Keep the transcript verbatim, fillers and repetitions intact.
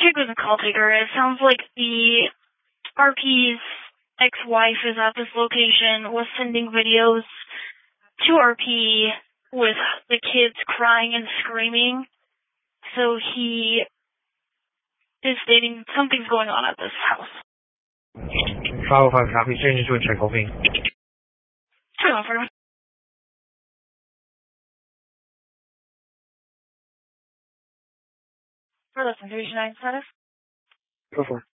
check with the call taker. It sounds like the R P's ex-wife is at this location, was sending videos to R P with the kids crying and screaming. So he is stating something's going on at this house. five oh five copy, changing to a check, hoping. Turn on for For less than three nine status. Go for it.